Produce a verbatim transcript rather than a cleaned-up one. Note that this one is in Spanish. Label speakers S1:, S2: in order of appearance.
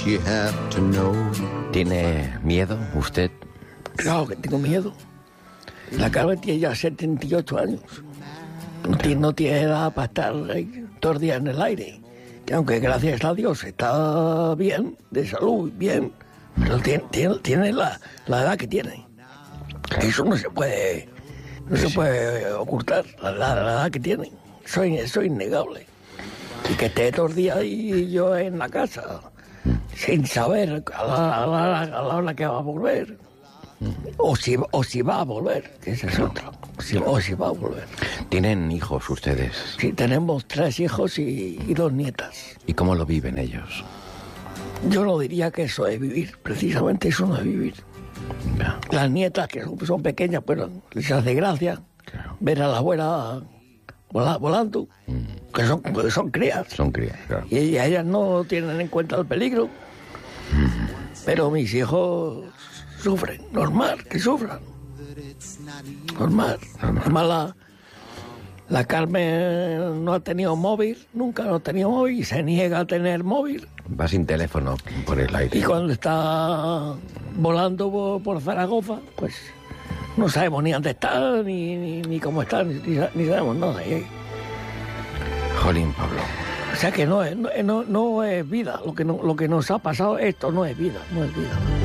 S1: you have to know.
S2: ¿Tiene miedo usted?
S3: Claro que tengo miedo. La Carmen tiene ya setenta y ocho años. No tiene, no tiene edad para estar ahí todos los días en el aire. Que aunque gracias a Dios está bien, de salud, bien, pero tiene, tiene, tiene la, la edad que tiene. Eso no se puede, no se puede ocultar, la, la, la edad que tiene. Eso, eso es innegable. Y que esté todos los días ahí yo en la casa, sin saber a la, a la, a la hora que va a volver. O si, o si va a volver, que ese es otro. O si, o si va a volver.
S2: ¿Tienen hijos ustedes?
S3: Sí, tenemos tres hijos y, y dos nietas.
S2: ¿Y cómo lo viven ellos?
S3: Yo no diría que eso es vivir, precisamente eso no es vivir.
S2: Ya.
S3: Las nietas, que son, son pequeñas, pero les hace gracia
S2: Claro.
S3: ver a la abuela vola- volando,
S2: Mm.
S3: que son, que son crías.
S2: Son crías, claro.
S3: Y ellas, ellas no tienen en cuenta el peligro. Pero mis hijos sufren, normal que sufran. Normal. Además, la, la Carmen no ha tenido móvil, nunca no ha tenido móvil, y se niega a tener móvil.
S2: Va sin teléfono por el aire.
S3: Y cuando está volando por, por Zaragoza, pues no sabemos ni dónde está, ni, ni, ni cómo está, ni, ni sa- ni sabemos nada. Y-
S2: Jolín, Pablo.
S3: O sea que no es, no, no, no es vida, lo que, no, lo que nos ha pasado, esto no es vida, no es vida.